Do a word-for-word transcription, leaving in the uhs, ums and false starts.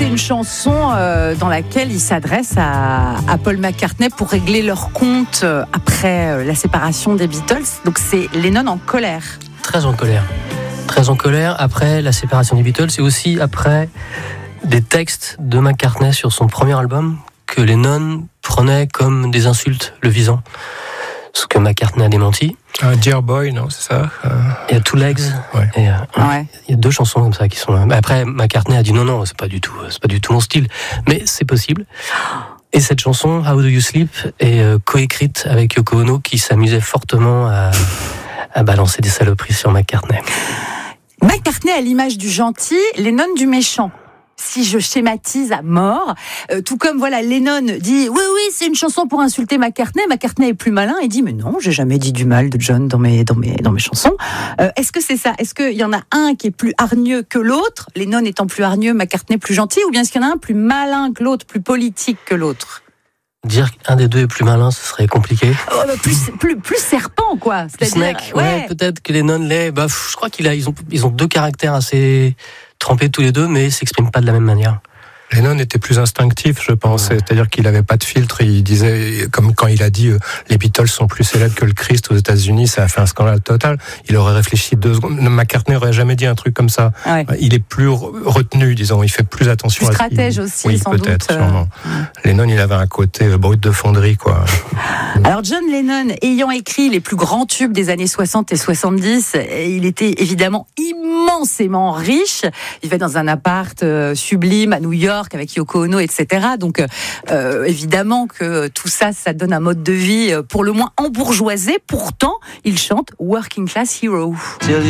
c'est une chanson euh, dans laquelle il s'adresse à, à Paul McCartney pour régler leur compte euh, après euh, la séparation des Beatles. Donc c'est Lennon en colère. Très en colère. Très en colère après la séparation des Beatles et aussi après des textes de McCartney sur son premier album que Lennon prenait comme des insultes le visant. Ce que McCartney a démenti. Un Dear Boy, non, c'est ça. Euh... Il y a Two Legs. Ouais. Et, euh, ouais. Il y a deux chansons comme ça qui sont. Après, McCartney a dit non, non, c'est pas du tout, c'est pas du tout mon style, mais c'est possible. Et cette chanson, How Do You Sleep, est euh, coécrite avec Yoko Ono, qui s'amusait fortement à, à balancer des saloperies sur McCartney. McCartney à l'image du gentil, Lennon du méchant. Si je schématise à mort, euh, tout comme voilà Lennon dit oui oui c'est une chanson pour insulter McCartney, McCartney est plus malin et dit mais non j'ai jamais dit du mal de John dans mes dans mes dans mes chansons. Euh, est-ce que c'est ça? Est-ce qu'il y en a un qui est plus hargneux que l'autre, Lennon étant plus hargneux, McCartney plus gentil, ou bien est-ce qu'il y en a un plus malin que l'autre, plus politique que l'autre? Dire qu'un des deux est plus malin, ce serait compliqué. Oh, bah, plus, plus, plus serpent, quoi. C'est-à-dire, Snake, ouais. ouais, peut-être que Lennon l'est. Bah, je crois qu'il a, ils ont, ils ont deux caractères assez trempés tous les deux, mais ils s'expriment pas de la même manière. Lennon était plus instinctif, je pense. Ouais. C'est-à-dire qu'il n'avait pas de filtre. Il disait, comme quand il a dit euh, les Beatles sont plus célèbres que le Christ aux États-Unis, ça a fait un scandale total. Il aurait réfléchi deux secondes. McCartney n'aurait jamais dit un truc comme ça. Ouais. Il est plus retenu, disons. Il fait plus attention. Plus stratège à aussi, oui, sans peut-être, doute. Sûrement. Euh... Lennon, il avait un côté euh, brut de fonderie, quoi. Alors John Lennon, ayant écrit les plus grands tubes des années soixante et soixante-dix, il était évidemment immensément riche. Il vivait dans un appart euh, sublime à New York avec Yoko Ono, et cetera. Donc euh, évidemment que tout ça, ça donne un mode de vie pour le moins embourgeoisé. Pourtant, il chante Working Class Hero.